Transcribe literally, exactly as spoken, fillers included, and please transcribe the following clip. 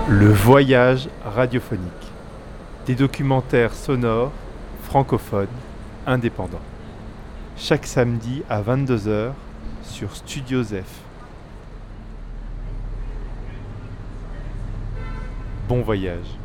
Le voyage radiophonique. Des documentaires sonores, francophones, indépendants. Chaque samedi à vingt-deux heures sur Studio Zef. Bon voyage.